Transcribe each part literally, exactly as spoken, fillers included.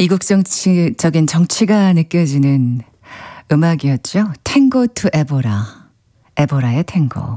이국적인 정치가 느껴지는 음악이었죠. 탱고 투 에보라. 에보라의 탱고.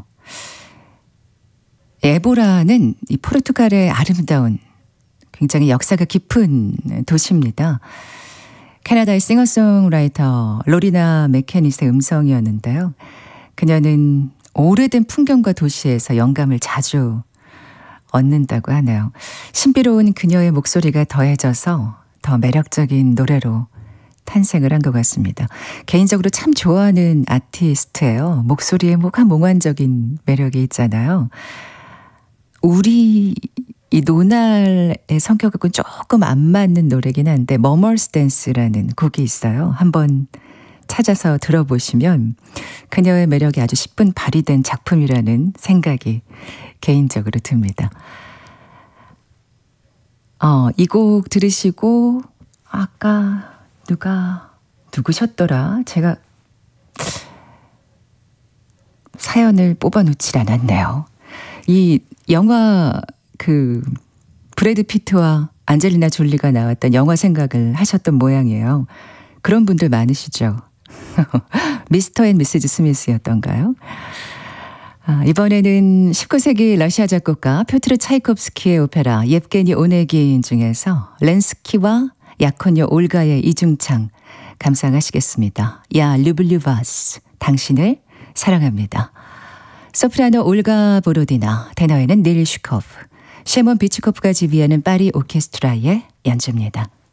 에보라는 이 포르투갈의 아름다운 굉장히 역사가 깊은 도시입니다. 캐나다의 싱어송라이터 로리나 맥케닛의 음성이었는데요. 그녀는 오래된 풍경과 도시에서 영감을 자주 얻는다고 하네요. 신비로운 그녀의 목소리가 더해져서 더 매력적인 노래로 탄생을 한 것 같습니다. 개인적으로 참 좋아하는 아티스트예요. 목소리에 뭔가 몽환적인 매력이 있잖아요. 우리 이 노날의 성격하고는 조금 안 맞는 노래긴 한데 머머스 댄스라는 곡이 있어요. 한번 찾아서 들어보시면 그녀의 매력이 아주 십분 발휘된 작품이라는 생각이 개인적으로 듭니다. 어, 이 곡 들으시고 아까 누가 누구셨더라? 제가 사연을 뽑아놓질 않았네요. 이 영화 그 브래드 피트와 안젤리나 졸리가 나왔던 영화 생각을 하셨던 모양이에요. 그런 분들 많으시죠? 미스터 앤 미시즈 스미스였던가요? 아, 이번에는 십구 세기 러시아 작곡가 표트르 차이콥스키의 오페라 예브게니 오네긴 중에서 렌스키와 야코뇨 올가의 이중창 감상하시겠습니다. 야 르블류 바스 당신을 사랑합니다. 소프라노 올가 보로디나, 테너에는 닐 슈코프, 셰몬 비츠코프가 지휘하는 파리 오케스트라의 연주입니다.